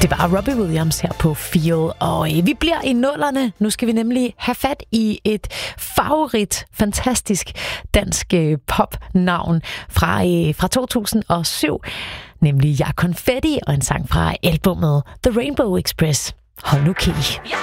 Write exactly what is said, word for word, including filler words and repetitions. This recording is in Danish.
Det var Robbie Williams her på Feel, og øh, vi bliver i nullerne. Nu skal vi nemlig have fat i et favorit, fantastisk dansk øh, popnavn fra, øh, fra to tusind og syv, nemlig Ja Confetti og en sang fra albumet The Rainbow Express. Hold nu kig.